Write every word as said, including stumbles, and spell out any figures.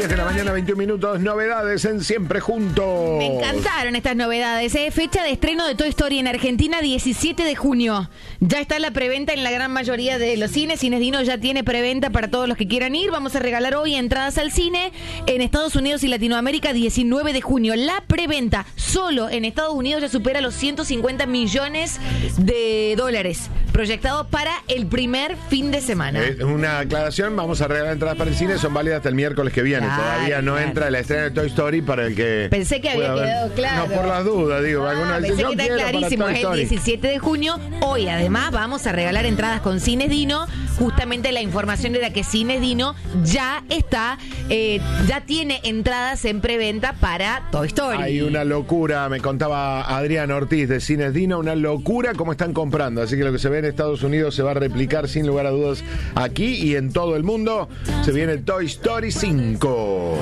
diez de la mañana, veintiún minutos, novedades en Siempre Juntos. Me encantaron estas novedades, ¿eh? Fecha de estreno de Toy Story en Argentina, diecisiete de junio. Ya está la preventa en la gran mayoría de los cines. Cines Dino ya tiene preventa para todos los que quieran ir. Vamos a regalar hoy entradas al cine en Estados Unidos y Latinoamérica, diecinueve de junio. La preventa solo en Estados Unidos ya supera los ciento cincuenta millones de dólares, proyectado para el primer fin de semana. Eh, una aclaración, vamos a regalar entradas para el cine, son válidas hasta el miércoles que viene. Claro, Todavía no claro. entra la estreno de Toy Story para el que... Pensé que había pueda quedado ver. claro. No, por las dudas, digo. Ah, alguna pensé yo que está quiero para clarísimo, Toy es el Story. diecisiete de junio. Hoy además vamos a regalar entradas con Cines Dino. Justamente la información era que Cines Dino ya está, eh, ya tiene entradas en preventa para Toy Story. Hay una locura, me contaba Adrián Ortiz de Cines Dino, una locura como están comprando. Así que lo que se ve en Estados Unidos se va a replicar sin lugar a dudas aquí y en todo el mundo. Se viene Toy Story cinco.